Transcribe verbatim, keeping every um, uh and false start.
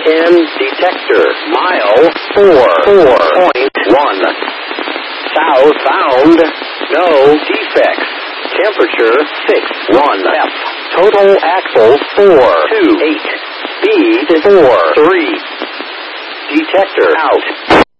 N detector. Mile four four point one. Southbound. No defects. Temperature six one F. Total axle four two eight. Speed four three. Detector out.